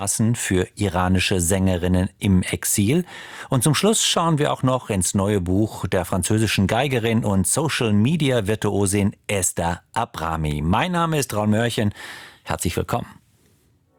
für iranische Sängerinnen im Exil. Und zum Schluss schauen wir auch noch ins neue Buch der französischen Geigerin und Social-Media-Virtuosin Esther Abrami. Mein Name ist Raul Mörchen. Herzlich willkommen.